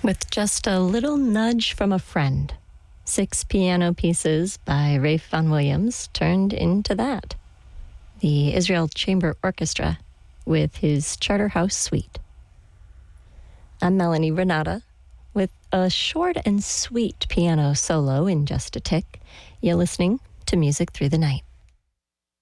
With just a little nudge from a friend, 6 piano pieces by Rafe Vaughan Williams turned into that. The Israel Chamber Orchestra with his Charterhouse Suite. I'm Melanie Renata with a short and sweet piano solo in just a tick. You're listening to Music Through the Night.